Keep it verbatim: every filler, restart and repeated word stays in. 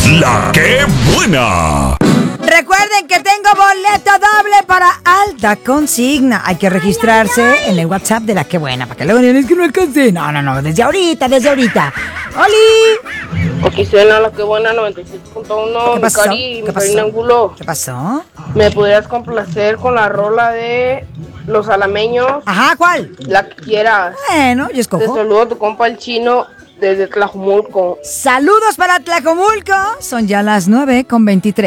La que buena. Recuerden que tengo boleto doble para alta consigna. Hay que registrarse en el WhatsApp de La que buena, para que luego digan, es que no alcancé. No, no, no, desde ahorita, desde ahorita. ¡Oli! Aquí suena La que buena noventa y siete punto uno. ¿Qué pasó? Cari, ¿Qué mi Karina pasó? Angulo. ¿Qué pasó? ¿Me pudieras complacer con la rola de Los Alameños? Ajá, ¿cuál? La que quieras. Bueno, yo Te escojo. saludo a tu compa el chino desde Tlajumulco. Saludos para Tlacomulco. Son ya las nueve con veintitrés.